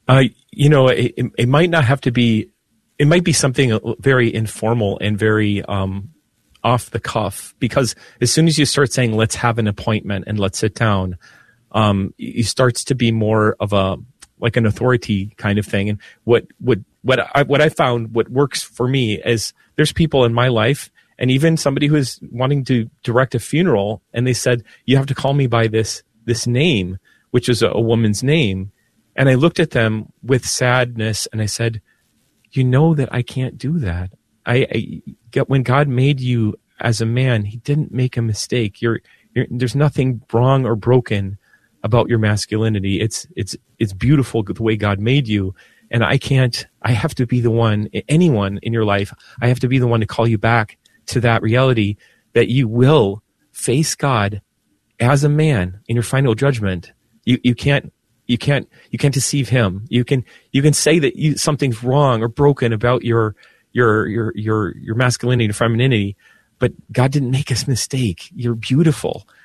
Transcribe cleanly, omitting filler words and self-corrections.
It might not have to be. It might be something very informal and very off the cuff. Because as soon as you start saying, "Let's have an appointment and let's sit down," it starts to be more of an authority kind of thing. And what I found, what works for me is there's people in my life, and even somebody who is wanting to direct a funeral, and they said, "You have to call me by this name," which is a woman's name. And I looked at them with sadness, and I said, "You know that I can't do that. When God made you as a man, He didn't make a mistake. There's nothing wrong or broken about your masculinity. It's beautiful the way God made you. And I have to be the one, anyone in your life, I have to be the one to call you back to that reality that you will face God as a man in your final judgment. You can't deceive Him. You can say that something's wrong or broken about your masculinity and femininity, but God didn't make us mistake. You're beautiful.